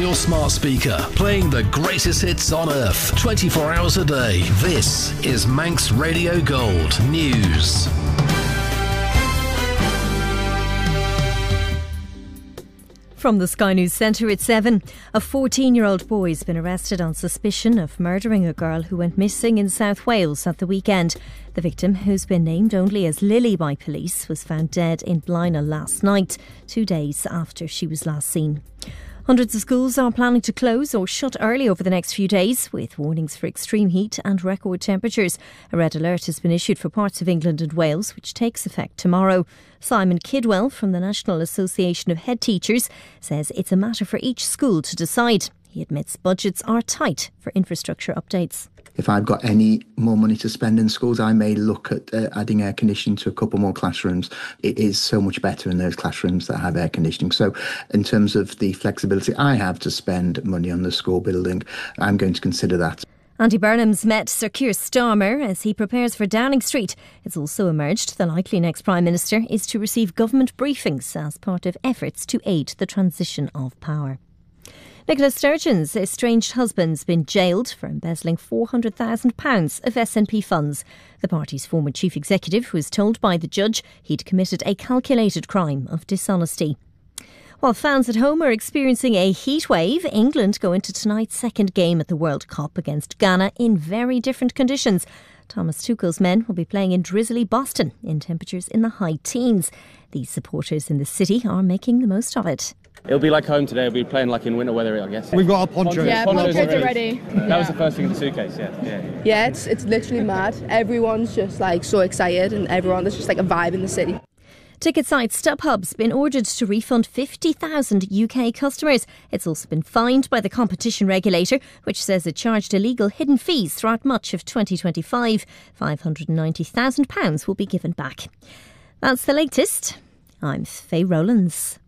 your smart speaker, playing the greatest hits on earth, 24 hours a day. This is Manx Radio Gold News. From the Sky News Centre at 7, a 14-year-old boy has been arrested on suspicion of murdering a girl who went missing in South Wales at the weekend. The victim, who's been named only as Lily by police, was found dead in Blaina last night, 2 days after she was last seen. Hundreds of schools are planning to close or shut early over the next few days, with warnings for extreme heat and record temperatures. A red alert has been issued for parts of England and Wales, which takes effect tomorrow. Simon Kidwell from the National Association of Head Teachers says it's a matter for each school to decide. He admits budgets are tight for infrastructure updates. If I've got any more money to spend in schools, I may look at adding air conditioning to a couple more classrooms. It is so much better in those classrooms that have air conditioning. So in terms of the flexibility I have to spend money on the school building, I'm going to consider that. Andy Burnham's met Sir Keir Starmer as he prepares for Downing Street. It's also emerged the likely next Prime Minister is to receive government briefings as part of efforts to aid the transition of power. Nicola Sturgeon's estranged husband's been jailed for embezzling £400,000 of SNP funds. The party's former chief executive was told by the judge he'd committed a calculated crime of dishonesty. While fans at home are experiencing a heatwave, England go into tonight's second game at the World Cup against Ghana in very different conditions. Thomas Tuchel's men will be playing in drizzly Boston in temperatures in the high teens. These supporters in the city are making the most of it. It'll be like home today. We'll be playing like in winter weather, I guess. We've got our ponchos. Yeah, ponchos are ready. That was the first thing in the suitcase, Yeah, it's literally mad. Everyone's just like so excited and there's just like a vibe in the city. Ticket site StubHub's been ordered to refund 50,000 UK customers. It's also been fined by the competition regulator, which says it charged illegal hidden fees throughout much of 2025. £590,000 will be given back. That's the latest. I'm Faye Rowlands.